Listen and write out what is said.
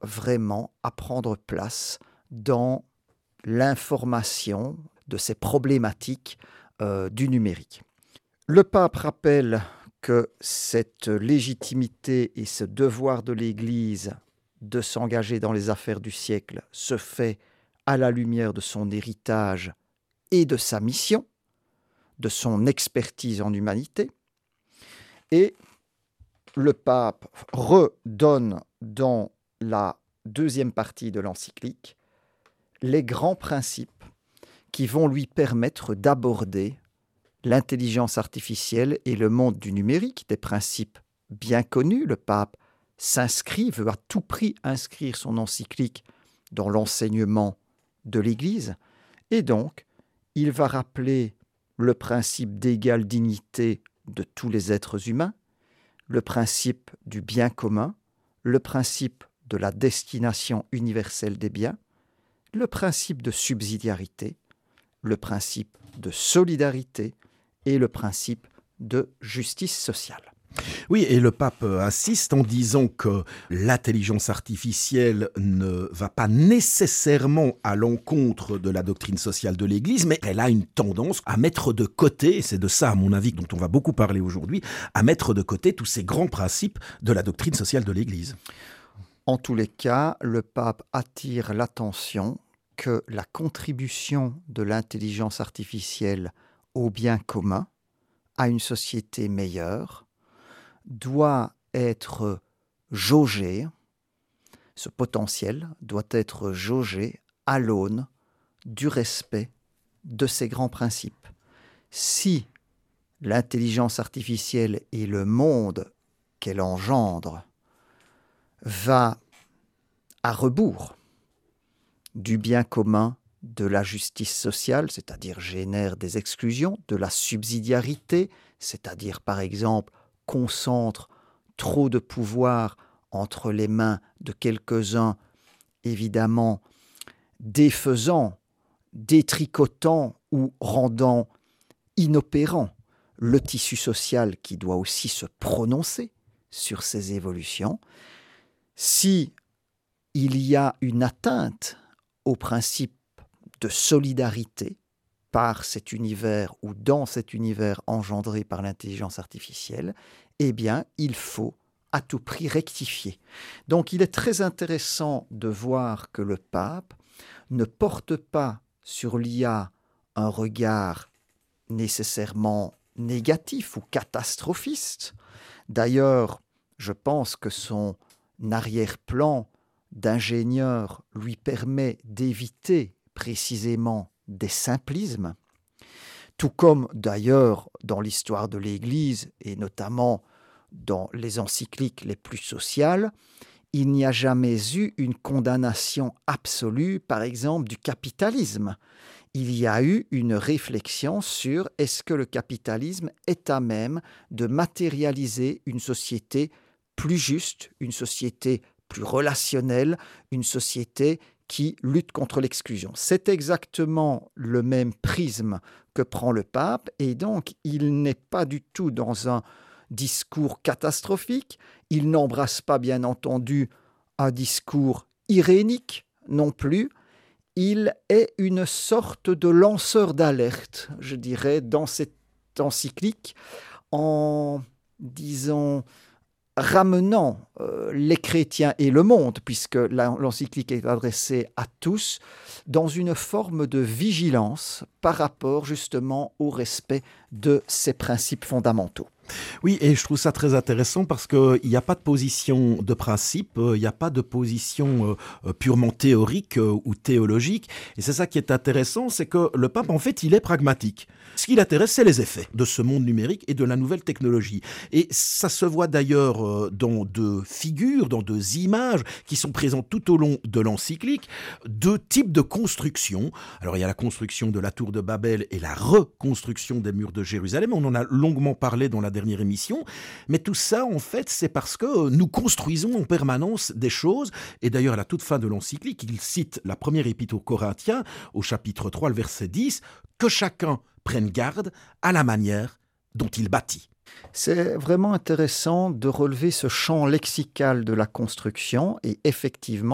vraiment à prendre place dans l'information de ces problématiques du numérique. Le pape rappelle que cette légitimité et ce devoir de l'Église de s'engager dans les affaires du siècle se fait à la lumière de son héritage et de sa mission, de son expertise en humanité. Et le pape redonne dans la deuxième partie de l'encyclique les grands principes qui vont lui permettre d'aborder l'intelligence artificielle et le monde du numérique, des principes bien connus. Le pape veut à tout prix inscrire son encyclique dans l'enseignement de l'Église. Et donc, il va rappeler le principe d'égale dignité de tous les êtres humains, le principe du bien commun, le principe de la destination universelle des biens, le principe de subsidiarité, le principe de solidarité et le principe de justice sociale. Oui, et le pape insiste en disant que l'intelligence artificielle ne va pas nécessairement à l'encontre de la doctrine sociale de l'Église, mais elle a une tendance à mettre de côté, et c'est de ça à mon avis dont on va beaucoup parler aujourd'hui, à mettre de côté tous ces grands principes de la doctrine sociale de l'Église. En tous les cas, le pape attire l'attention que la contribution de l'intelligence artificielle au bien commun, à une société meilleure, doit être jaugé, ce potentiel doit être jaugé à l'aune du respect de ces grands principes. Si l'intelligence artificielle et le monde qu'elle engendre va à rebours du bien commun, de la justice sociale, c'est-à-dire génère des exclusions, de la subsidiarité, c'est-à-dire par exemple concentre trop de pouvoir entre les mains de quelques-uns, évidemment défaisant, détricotant ou rendant inopérant le tissu social qui doit aussi se prononcer sur ces évolutions. Si il y a une atteinte au principe de solidarité par cet univers ou dans cet univers engendré par l'intelligence artificielle, eh bien, il faut à tout prix rectifier. Donc, il est très intéressant de voir que le pape ne porte pas sur l'IA un regard nécessairement négatif ou catastrophiste. D'ailleurs, je pense que son arrière-plan d'ingénieur lui permet d'éviter précisément des simplismes, tout comme d'ailleurs dans l'histoire de l'Église et notamment dans les encycliques les plus sociales, il n'y a jamais eu une condamnation absolue, par exemple, du capitalisme. Il y a eu une réflexion sur est-ce que le capitalisme est à même de matérialiser une société plus juste, une société plus relationnelle, une société qui lutte contre l'exclusion. C'est exactement le même prisme que prend le pape et donc il n'est pas du tout dans un discours catastrophique, il n'embrasse pas bien entendu un discours irénique non plus, il est une sorte de lanceur d'alerte, je dirais, dans cette encyclique en disant ramenant les chrétiens et le monde, puisque l'encyclique est adressée à tous, dans une forme de vigilance par rapport justement au respect de ces principes fondamentaux. Oui, et je trouve ça très intéressant parce qu'il n'y a pas de position de principe, il n'y a pas de position purement théorique ou théologique. Et c'est ça qui est intéressant, c'est que le pape, en fait, il est pragmatique. Ce qui l'intéresse, c'est les effets de ce monde numérique et de la nouvelle technologie. Et ça se voit d'ailleurs dans deux figures, dans deux images qui sont présentes tout au long de l'encyclique, deux types de construction. Alors, il y a la construction de la tour de Babel et la reconstruction des murs de Jérusalem. On en a longuement parlé dans la dernière émission, mais tout ça, en fait, c'est parce que nous construisons en permanence des choses, et d'ailleurs, à la toute fin de l'encyclique, il cite la première épître aux Corinthiens, au chapitre 3, le verset 10, « Que chacun prenne garde à la manière dont il bâtit ». C'est vraiment intéressant de relever ce champ lexical de la construction, et effectivement,